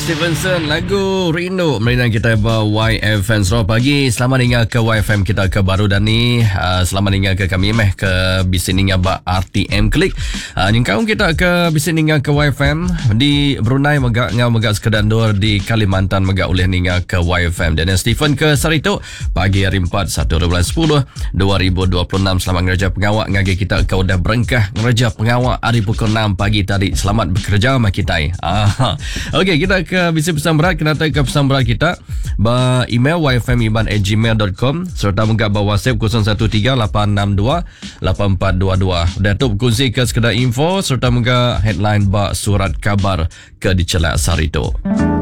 Stevenson, lagu Rindu Merinan kita YFM. Selamat pagi, selamat dengar ke YFM kita ke baru dan ni selamat dengar ke kami ke bising dengar RTM Klik. Nyengkau kita ke bising dengar ke YFM di Brunei megak sekedar dua di Kalimantan megak oleh dengar ke YFM. Dan Stephen ke Sarito pagi hari 4 1 12 10 2026. Selamat ngerja pengawak ngagi kita ke udah berengkah ngerja pengawak hari pukul 6 pagi tadi. Selamat bekerja sama kita. Okey, kita ke bising pesan berat. Kena tahu ke pesan berat kita email yfmiban@gmail.com serta menggak WhatsApp 0138628422. Dan tu berkongsi ke sekedar info serta menggak headline surat kabar ke dicelak Sarito.